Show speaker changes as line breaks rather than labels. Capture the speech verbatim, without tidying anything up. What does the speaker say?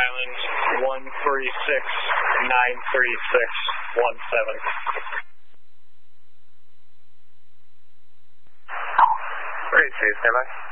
Island, one three six nine three six one seven.
Great, see you, stand by.